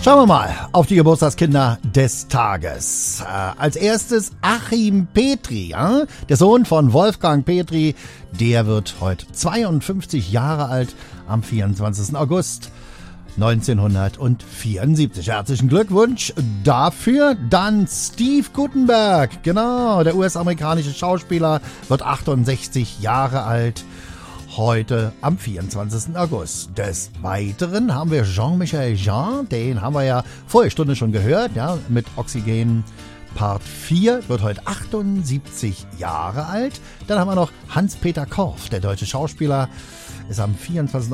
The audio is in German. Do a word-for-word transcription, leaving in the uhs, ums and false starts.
Schauen wir mal auf die Geburtstagskinder des Tages. Äh, als erstes Achim Petri, ja? Der Sohn von Wolfgang Petri. Der wird heute zweiundfünfzig Jahre alt am vierundzwanzigsten August neunzehnhundertvierundsiebzig. Herzlichen Glückwunsch dafür. Dann Steve Guttenberg, genau, der U S-amerikanische Schauspieler, wird achtundsechzig Jahre alt. Heute am vierundzwanzigsten August. Des Weiteren haben wir Jean-Michel Jean, den haben wir ja vorige Stunde schon gehört, ja, mit Oxygen Part vier, wird heute achtundsiebzig Jahre alt. Dann haben wir noch Hans-Peter Korff, der deutsche Schauspieler, ist am vierundzwanzigsten